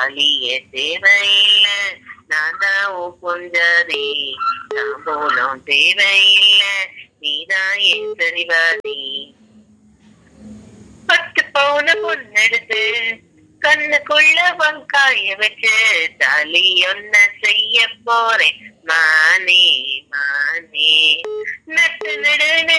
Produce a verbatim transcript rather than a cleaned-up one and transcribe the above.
தாலிய தேவையில்ல, நான் தான் உன் பொஞ்சாதி. தாம்பூலம் தேவையில்ல, நீதான் என் சரிவாதி. பத்து பவுன பொண்ணெடுத்து கண்ணுக்குள்ள வங்காய வச்சு தாலி ஒன்ன செய்ய போறேன் மானே மானே. நட்டு நடு